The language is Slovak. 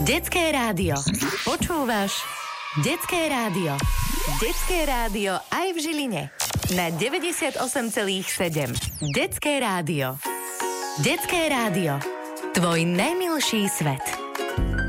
Detské rádio. Počúvaš Detské rádio. Detské rádio aj v Žiline. Na 98,7. Detské rádio. Detské rádio. Tvoj najmilší svet.